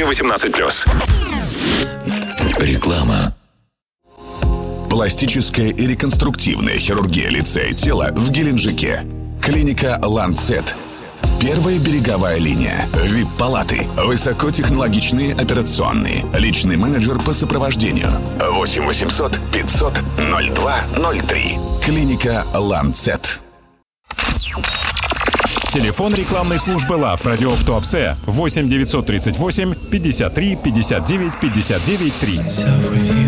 Свыше 18+. Реклама. Пластическая и реконструктивная хирургия лица и тела в Геленджике. Клиника «Ланцет». Первая береговая линия. ВИП-палаты. Высокотехнологичные операционные. Личный менеджер по сопровождению. 8 800 500 0203. Клиника «Ланцет». Телефон рекламной службы ЛАВ «Радио в Туапсе» 8 938 53 59 59 3.